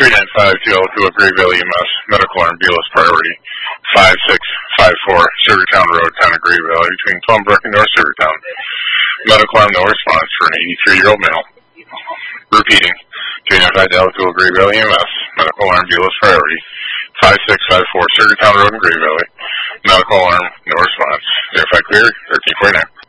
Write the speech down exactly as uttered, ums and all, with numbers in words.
three nine five two oh two, Grayville E M S, medical arm, Bealis priority, five six five four, Sugartown Road, Town of Grayville, between Plumbrook and North Sugartown. Medical arm, no response for an eighty-three-year-old male. Repeating, three nine five two oh, Grayville E M S, medical arm, Bealis priority, five six five four, Sugartown Road in Grayville, medical arm, no response. Verify clear, thirteen forty-nine.